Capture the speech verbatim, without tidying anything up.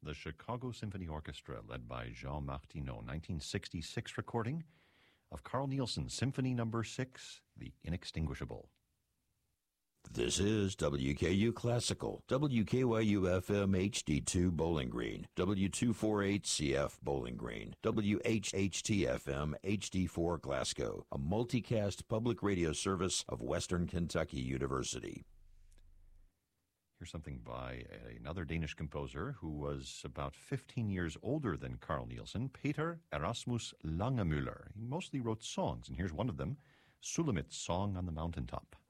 the Chicago Symphony Orchestra, led by Jean Martineau, nineteen sixty-six recording of Carl Nielsen Symphony Number six, The Inextinguishable. This is W K U Classical, W K Y U F M H D two Bowling Green, W two forty-eight C F Bowling Green, W H H T F M H D four Glasgow, a multicast public radio service of Western Kentucky University. Here's something by another Danish composer who was about fifteen years older than Carl Nielsen, Peter Erasmus Langemüller. He mostly wrote songs, and here's one of them, Sulamit's Song on the Mountaintop.